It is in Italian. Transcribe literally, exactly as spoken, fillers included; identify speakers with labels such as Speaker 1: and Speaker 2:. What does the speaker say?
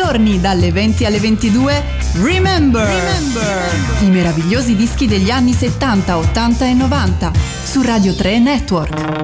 Speaker 1: giorni dalle venti alle ventidue, Remember, Remember, i meravigliosi dischi degli anni settanta, ottanta e novanta su Radio tre Network.